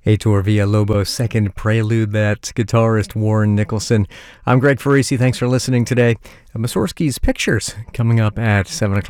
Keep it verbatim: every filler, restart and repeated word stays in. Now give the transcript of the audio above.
Heitor Villalobos' second prelude, that guitarist Warren Nicholson. I'm Greg Farisi. Thanks for listening today. Mussorgsky's Pictures coming up at seven o'clock.